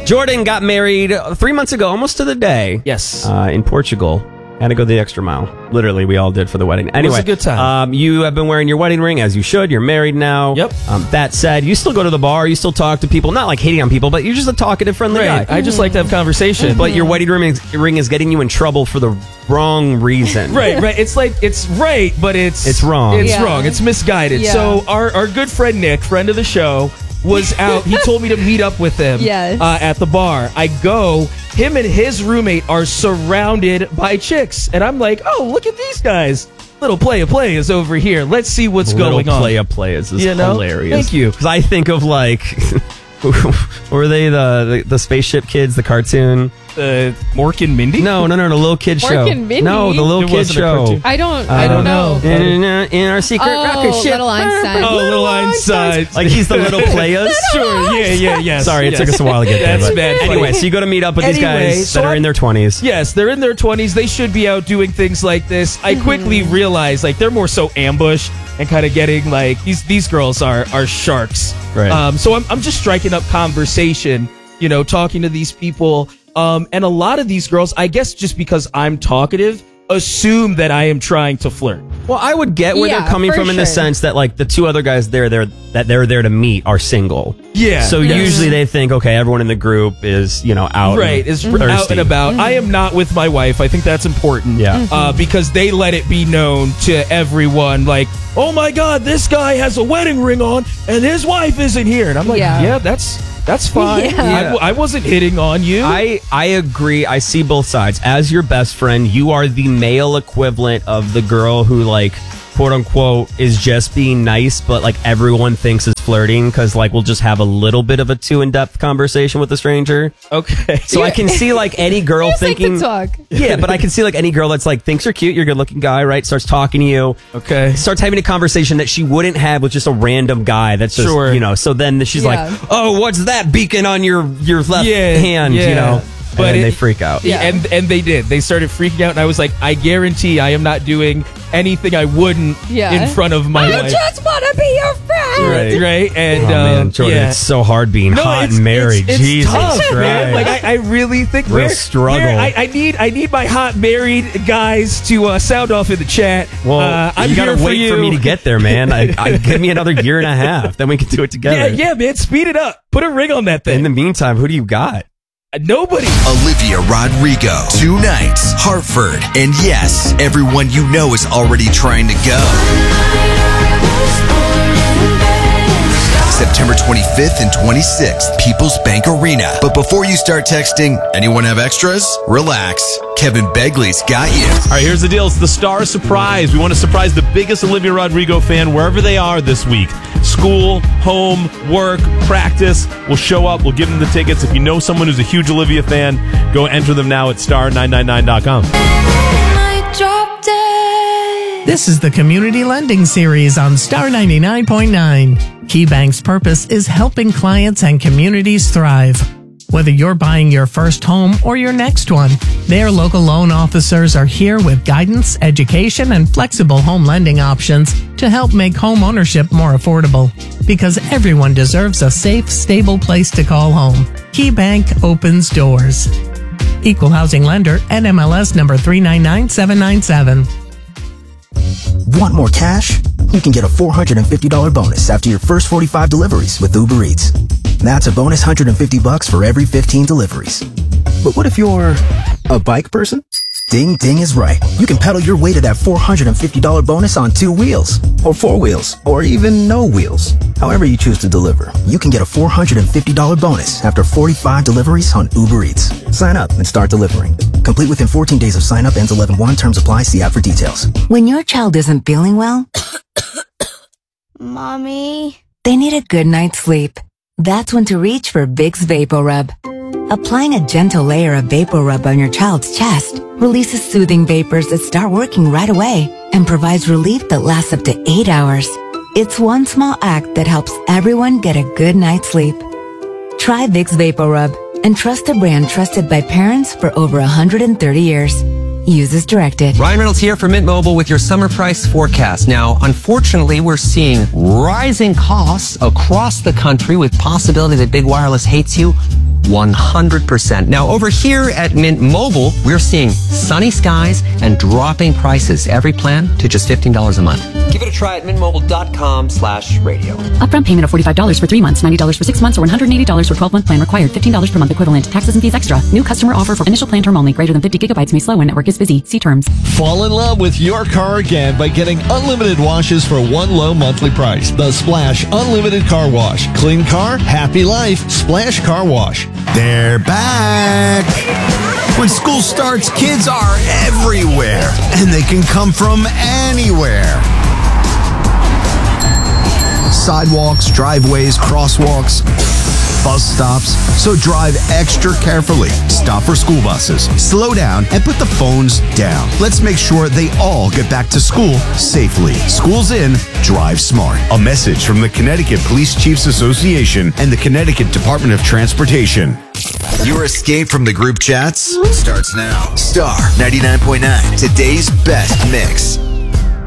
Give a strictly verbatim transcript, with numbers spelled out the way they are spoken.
Jordan got married three months ago, almost to the day. Yes. Uh, in Portugal. Had to go the extra mile. Literally, we all did for the wedding. Anyway, it was a good time. Um, you have been wearing your wedding ring, as you should. You're married now. Yep. Um, that said, you still go to the bar. You still talk to people. Not like hating on people, but you're just a talkative, friendly Right. guy. I just like to have conversation. But your wedding ring is, ring is getting you in trouble for the wrong reason. Right, right. It's like, it's right, but it's... It's wrong. It's Yeah. wrong. It's misguided. Yeah. So our, our good friend Nick, friend of the show, was out. He told me to meet up with him Yes. uh, at the bar. I go. Him and his roommate are surrounded by chicks. And I'm like, oh, look at these guys. Little playa play is over here. Let's see what's Little going on. playa playas is You know? hilarious. Thank you. Because I think of like, were they the, the the spaceship kids, the cartoon? Uh, Mork and Mindy? No, no, no, the little kid Mork show. and Mindy? No, the little It kid wasn't a show. cartoon. I don't. I Uh, don't know. In, in, in our secret Oh, rocket ship. Little Einstein. Oh, Little Einstein. Like he's the little playas. Sure, yeah, yeah, yeah. Sorry, it yes. took us a while to get there. That's but bad. Anyway, so you go to meet up with these Anyway, guys so that are I'm- in their twenties. Yes, they're in their twenties. They should be out doing things like this. I quickly realized like they're more so ambush and kind of getting like these these girls are are sharks. Right. Um, so I'm I'm just striking up conversation, you know, talking to these people. Um, and a lot of these girls, I guess, just because I'm talkative, assume that I am trying to flirt. Well, I would get where Yeah, they're coming for from in the sure. sense that like the two other guys there there that they're there to meet are single. Yeah. So Yes. usually they think, okay, everyone in the group is, you know, out. Right, and is thirsty. out and about. I am not with my wife. I think that's important. Yeah. Uh, because they let it be known to everyone, like, oh my God, this guy has a wedding ring on and his wife isn't here. And I'm like, yeah, Yeah. that's that's fine. Yeah. I, w- I wasn't hitting on you. I, I agree. I see both sides. As your best friend, you are the male equivalent of the girl who, like, quote unquote, is just being nice, but like everyone thinks is flirting because, like, we'll just have a little bit of a too in depth conversation with a stranger. okay. So I can see like any girl Just like thinking, to talk. yeah, but I can see like any girl that's like thinks you're cute, you're a good looking guy, right? Starts talking to you, Okay. starts having a conversation that she wouldn't have with just a random guy. That's just, Sure. you know. So then she's Yeah. like, "Oh, what's that beacon on your your left Yeah, hand?" yeah. You know, But and then it- they freak out. Yeah. And and they did. They started freaking out, and I was like, I guarantee I am not doing anything I wouldn't Yeah. in front of my I wife. just want to be your friend. Right. Right. And Oh man, um, Jordan, yeah. it's so hard being hot it's- and married. It's, it's Jesus tough, Christ. man. Like I, I really think Real where- struggle. where I, I need I need my hot married guys to uh, sound off in the chat. Well, uh, I'm you gotta here wait you. for me to get there, man. I, I give me another year and a half, then we can do it together. Yeah, yeah, man. Speed it up. Put a ring on that thing. In the meantime, who do you got? Uh, Nobody. Olivia Rodrigo, Two Nights, Hartford, and yes, everyone you know is already trying to go. September twenty-fifth and twenty-sixth, People's Bank Arena. But before you start texting, anyone have extras? Relax. Kevin Begley's got you. All right, here's the deal. It's the Star Surprise. We want to surprise the biggest Olivia Rodrigo fan wherever they are this week. School, home, work, practice. We'll show up. We'll give them the tickets. If you know someone who's a huge Olivia fan, go enter them now at star nine nine nine dot com. This is the Community Lending Series on Star ninety-nine point nine. KeyBank's purpose is helping clients and communities thrive. Whether you're buying your first home or your next one, their local loan officers are here with guidance, education, and flexible home lending options to help make home ownership more affordable. Because everyone deserves a safe, stable place to call home. KeyBank opens doors. Equal housing lender, N M L S number three nine nine seven nine seven. Want more cash? You can get a four hundred fifty dollars bonus after your first forty-five deliveries with Uber Eats. That's a bonus one hundred fifty bucks for every fifteen deliveries. But what if you're a bike person? Ding Ding is right. You can pedal your way to that four hundred fifty dollars bonus on two wheels, or four wheels, or even no wheels. However you choose to deliver, you can get a four hundred fifty dollars bonus after forty-five deliveries on Uber Eats. Sign up and start delivering. Complete within fourteen days of sign up. Ends eleven one. Terms apply. See app for details. When your child isn't feeling well, Mommy. they need a good night's sleep. That's when to reach for Vicks VapoRub. Applying a gentle layer of VapoRub on your child's chest releases soothing vapors that start working right away and provides relief that lasts up to eight hours. It's one small act that helps everyone get a good night's sleep. Try Vicks VapoRub and trust a brand trusted by parents for over one hundred thirty years. Use as directed. Ryan Reynolds here for Mint Mobile with your summer price forecast. Now, unfortunately, we're seeing rising costs across the country with possibility that big wireless hates you. one hundred percent. Now, over here at Mint Mobile, we're seeing sunny skies and dropping prices. Every plan to just fifteen dollars a month. Give it a try at mintmobile.com slash radio. Upfront payment of forty-five dollars for three months, ninety dollars for six months, or one hundred eighty dollars for twelve-month plan required. fifteen dollars per month equivalent. Taxes and fees extra. New customer offer for initial plan term only. Greater than fifty gigabytes may slow when network is busy. See terms. Fall in love with your car again by getting unlimited washes for one low monthly price. The Splash Unlimited Car Wash. Clean car, happy life. Splash Car Wash. They're back. When school starts, kids are everywhere, and they can come from anywhere. Sidewalks, driveways, crosswalks, bus stops. So drive extra carefully. Stop for school buses. Slow down and put the phones down. Let's make sure they all get back to school safely. School's in. Drive smart. A message from the Connecticut Police Chiefs Association and the Connecticut Department of Transportation. Your escape from the group chats starts now. Star ninety-nine point nine. Today's best mix.